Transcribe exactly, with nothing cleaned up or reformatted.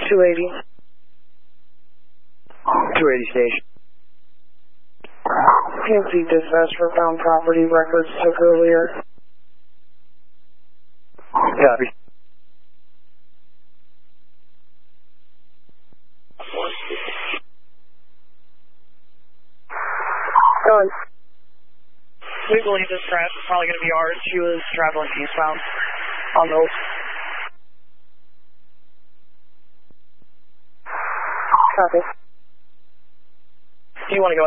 two eighty. two eighty station. P and C dispatch for found property records took earlier. Copy. Go on. We believe this crash is probably going to be ours. She was traveling eastbound on those. Copy. Do you want to go